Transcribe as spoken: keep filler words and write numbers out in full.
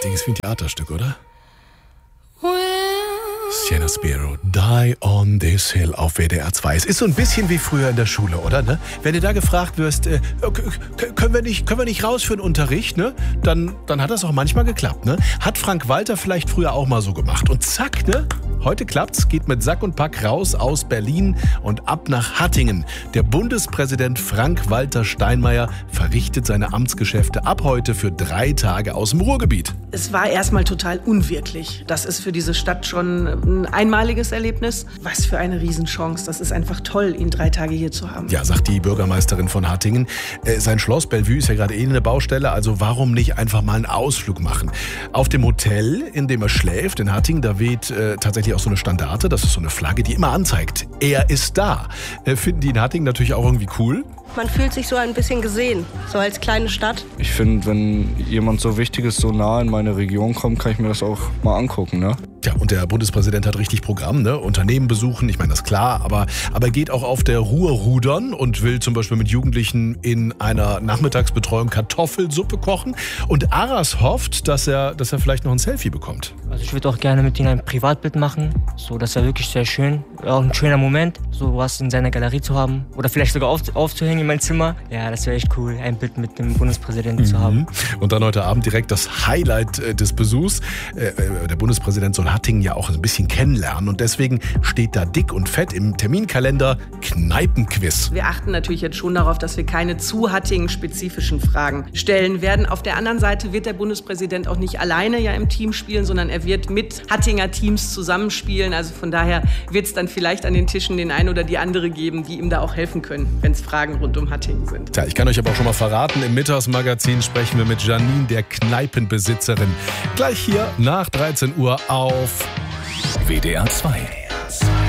Ding ist wie ein Theaterstück, oder? Sienna Spiro, Die on This Hill auf W D R zwei. Es ist so ein bisschen wie früher in der Schule, oder? Ne? Wenn du da gefragt wirst, äh, können, wir nicht, können wir nicht raus für den Unterricht, ne? dann, dann hat das auch manchmal geklappt. Ne? Hat Frank Walter vielleicht früher auch mal so gemacht. Und zack, ne? Heute klappt's, geht mit Sack und Pack raus aus Berlin und ab nach Hattingen. Der Bundespräsident Frank-Walter Steinmeier verrichtet seine Amtsgeschäfte ab heute für drei Tage aus dem Ruhrgebiet. Es war erstmal total unwirklich. Das ist für diese Stadt schon ein einmaliges Erlebnis. Was für eine Riesenchance. Das ist einfach toll, ihn drei Tage hier zu haben. Ja, sagt die Bürgermeisterin von Hattingen. Äh, sein Schloss Bellevue ist ja gerade eh eine Baustelle, also warum nicht einfach mal einen Ausflug machen? Auf dem Hotel, in dem er schläft, in Hattingen, da weht äh, tatsächlich auch so eine Standarte. Das ist so eine Flagge, die immer anzeigt, er ist da. Äh, finden die in Hattingen natürlich auch irgendwie cool. Man fühlt sich so ein bisschen gesehen, so als kleine Stadt. Ich finde, wenn jemand so Wichtiges so nah in meine Region kommt, kann ich mir das auch mal angucken, ne? Ja, und der Bundespräsident hat richtig Programm, ne? Unternehmen besuchen, ich meine, das ist klar, aber, aber er geht auch auf der Ruhr rudern und will zum Beispiel mit Jugendlichen in einer Nachmittagsbetreuung Kartoffelsuppe kochen. Und Aras hofft, dass er, dass er vielleicht noch ein Selfie bekommt. Also ich würde auch gerne mit ihm ein Privatbild machen, so das wäre wirklich sehr schön, auch ein schöner Moment, so was in seiner Galerie zu haben oder vielleicht sogar auf, aufzuhängen in mein Zimmer. Ja, das wäre echt cool, ein Bild mit dem Bundespräsidenten mhm. zu haben. Und dann heute Abend direkt das Highlight äh, des Besuchs. Äh, der Bundespräsident soll Hattingen ja auch ein bisschen kennenlernen und deswegen steht da dick und fett im Terminkalender Kneipenquiz. Wir achten natürlich jetzt schon darauf, dass wir keine zu Hattingen-spezifischen Fragen stellen werden. Auf der anderen Seite wird der Bundespräsident auch nicht alleine ja im Team spielen, sondern er wird mit Hattinger Teams zusammenspielen. Also von daher wird es dann vielleicht an den Tischen den einen oder die andere geben, die ihm da auch helfen können, wenn es Fragen rund um Hattingen sind. Tja, ich kann euch aber auch schon mal verraten, im Mittagsmagazin sprechen wir mit Janine, der Kneipenbesitzerin. Gleich hier nach dreizehn Uhr auf W D R zwei.